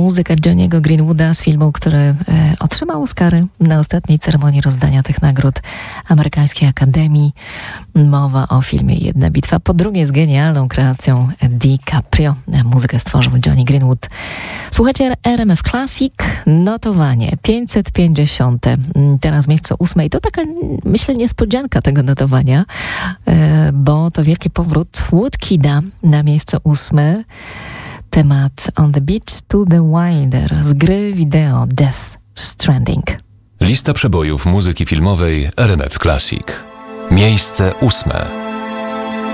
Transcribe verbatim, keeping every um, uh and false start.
Muzyka Johnny'ego Greenwooda z filmu, który e, otrzymał Oscary na ostatniej ceremonii rozdania tych nagród Amerykańskiej Akademii. Mowa o filmie Jedna bitwa po drugiej z genialną kreacją DiCaprio. Muzykę stworzył Johnny Greenwood. Słuchajcie, R M F Classic, notowanie pięćset pięćdziesiąte. Teraz miejsce ósme i to taka, myślę, niespodzianka tego notowania, e, bo to wielki powrót Woodkida na miejsce ósme. Temat On the Beach to the Wilder z gry wideo Death Stranding. Lista przebojów muzyki filmowej R M F Classic. Miejsce ósme.